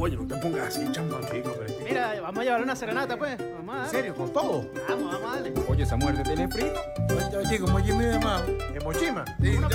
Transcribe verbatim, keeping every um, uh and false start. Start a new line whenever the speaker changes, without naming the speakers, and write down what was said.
pollo, no te pongas así, chamo.
Chico, pero este-
Mira, vamos a llevar una serenata, pues. Vamos a
¿En
dar.
serio? ¿Con todo?
Vamos, vamos a darle.
Oye, esa muerte tiene frito.
Oye, oye, como Jimmy de Mao.
¿En Mochima?
Sí,